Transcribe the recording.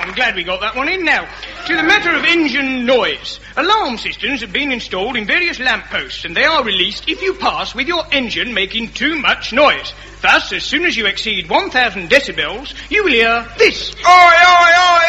I'm glad we got that one in now. To the matter of engine noise. Alarm systems have been installed in various lampposts, and they are released if you pass with your engine making too much noise. Thus, as soon as you exceed 1,000 decibels, you will hear this. Oi, oi, oi!